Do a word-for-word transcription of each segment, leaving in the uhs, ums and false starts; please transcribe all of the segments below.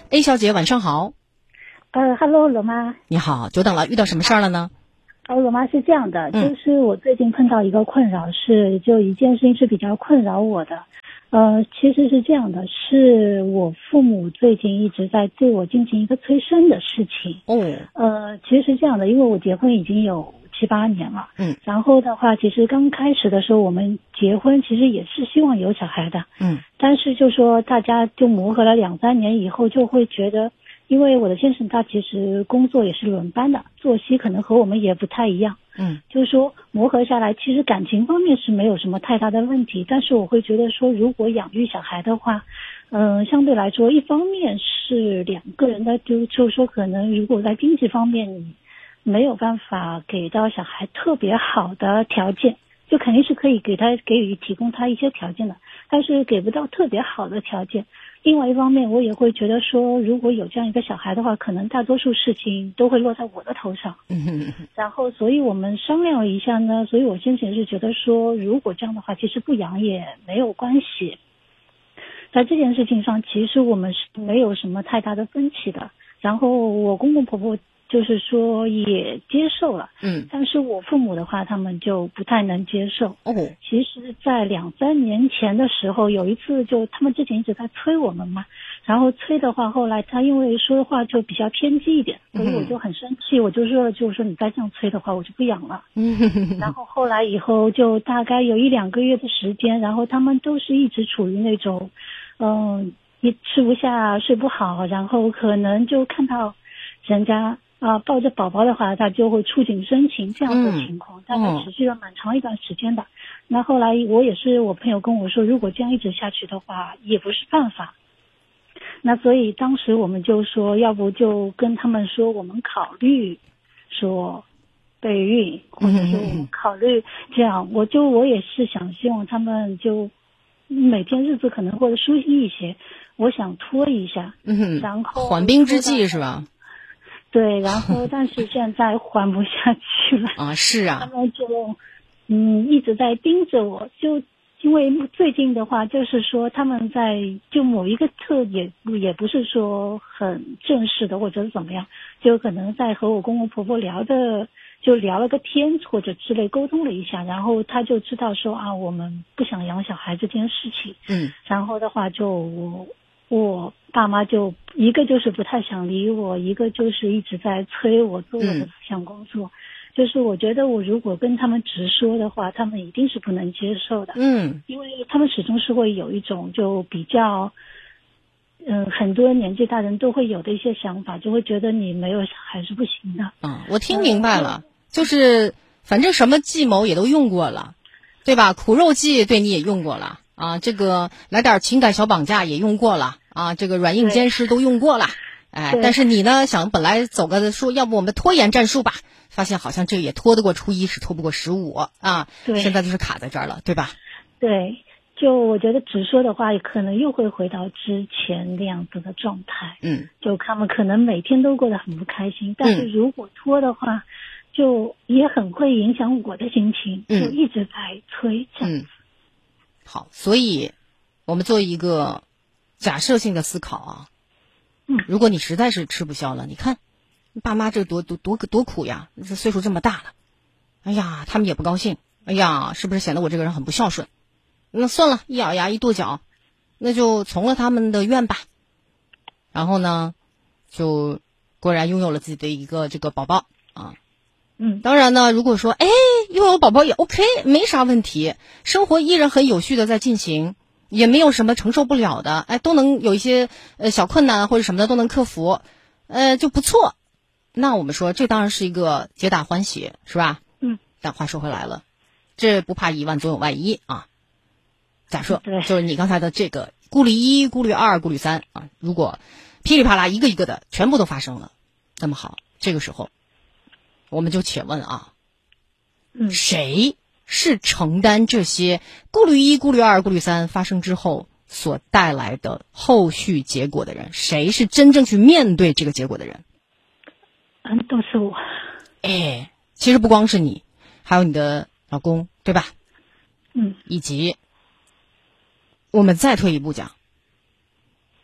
A 小姐，晚上好。 呃哈喽，罗妈。 你好，久等了，遇到什么事儿了呢？ 呃，罗妈是这样的， 嗯就是我最近碰到一个困扰是，就一件事情是比较困扰我的。呃，其实是这样的，是我父母最近一直在对我进行一个催生的事情。 哦， 呃，其实是这样的，因为我结婚已经有七八年了。 嗯。 然后的话，其实刚开始的时候，我们结婚其实也是希望有小孩的。 嗯。 但是就说大家就磨合了两三年以后，就会觉得。因为我的先生他其实工作也是轮班的，作息可能和我们也不太一样。 嗯， 就是说磨合下来，其实感情方面是没有什么太大的问题，但是我会觉得说，如果养育小孩的话，嗯、呃，相对来说，一方面是两个人的，就就是说可能如果在经济方面你没有办法给到小孩特别好的条件，就肯定是可以给他给予提供他一些条件的，但是给不到特别好的条件。另外一方面，我也会觉得说，如果有这样一个小孩的话，可能大多数事情都会落在我的头上。 嗯， 然后，所以我们商量了一下呢，所以我先前是觉得说，如果这样的话，其实不养也没有关系。在这件事情上，其实我们是没有什么太大的分歧的。然后我公公婆婆就是说也接受了， 嗯， 但是我父母的话，他们就不太能接受。 哦， 其实，在两三年前的时候，有一次就他们之前一直在催我们嘛，然后催的话，后来他因为说的话就比较偏激一点，所以我就很生气，我就说就是说你再这样催的话，我就不养了。 嗯， 然后后来以后就大概有一两个月的时间，然后他们都是一直处于那种，嗯，也吃不下睡不好，然后可能就看到人家。啊，抱着宝宝的话，他就会触景生情这样的情况，大概持续了蛮长一段时间的。嗯、那后来我也是我朋友跟我说，如果这样一直下去的话，也不是办法。那所以当时我们就说，要不就跟他们说，我们考虑说备孕，或者说我们考虑这样。我就我也是想希望他们就每天日子可能过得舒心一些，我想拖一下， 嗯， 然后缓兵之计是吧？ 对，然后但是现在缓不下去了啊，是啊， 他们就嗯一直在盯着我，就因为最近的话，就是说他们在就某一个特也也不是说很正式的或者是怎么样，就可能在和我公公婆婆聊的，就聊了个天或者之类沟通了一下，然后他就知道说啊，我们不想养小孩这件事情， 嗯， 然后的话就我。我爸妈就一个就是不太想理我，一个就是一直在催我做我的思想工作、嗯、就是我觉得我如果跟他们直说的话，他们一定是不能接受的， 嗯， 因为他们始终是会有一种就比较嗯、呃，很多年纪大人都会有的一些想法，就会觉得你没有小孩是不行的啊、嗯。我听明白了、嗯、就是反正什么计谋也都用过了，对吧？苦肉计对你也用过了啊，这个来点情感小绑架也用过了啊，这个软硬兼施都用过了，哎，但是你呢想本来走个说要不我们拖延战术吧，发现好像这也拖得过初一，是拖不过十五啊， 对， 现在就是卡在这儿了，对吧？ 对，就我觉得直说的话，可能又会回到之前那样子的状态， 嗯， 就他们可能每天都过得很不开心，但是如果拖的话，就也很会影响我的心情， 嗯、 就一直在催这样子。 嗯好，所以我们做一个假设性的思考啊。 嗯， 如果你实在是吃不消了，你看爸妈这多多多多苦呀，这岁数这么大了，哎呀，他们也不高兴，哎呀，是不是显得我这个人很不孝顺？那算了，一咬牙一跺脚，那就从了他们的愿吧。然后呢，就果然拥有了自己的一个这个宝宝啊。 嗯， 当然呢，如果说哎拥有宝宝也 OK， 没啥问题，生活依然很有序的在进行，也没有什么承受不了的，哎，都能有一些呃小困难或者什么的都能克服，呃就不错。那我们说这当然是一个皆大欢喜，是吧？ 嗯。 但话说回来了，这不怕一万总有万一啊。假设就是你刚才的这个顾虑一、顾虑二、顾虑三啊，如果噼里啪啦一个一个的全部都发生了，那么好，这个时候。我们就且问啊， 嗯， 谁是承担这些顾虑一、顾虑二、顾虑三发生之后所带来的后续结果的人？谁是真正去面对这个结果的人？ 嗯，都是我。 哎，其实不光是你，还有你的老公，对吧？ 嗯， 以及我们再退一步讲，对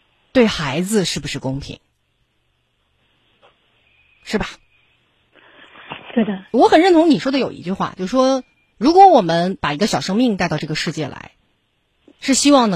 对孩子是不是公平？是吧？ 对的。 我很认同你说的有一句话，就是说，如果我们把一个小生命带到这个世界来，是希望能